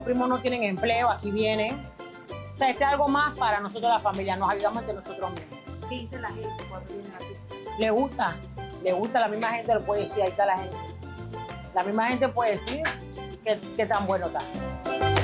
primos no tienen empleo, aquí vienen. O sea, este es algo más para nosotros la familia, nos ayudamos entre nosotros mismos. ¿Qué dice la gente cuando vienen aquí? Le gusta, la misma gente lo puede decir, ahí está la gente. La misma gente puede decir que tan bueno está.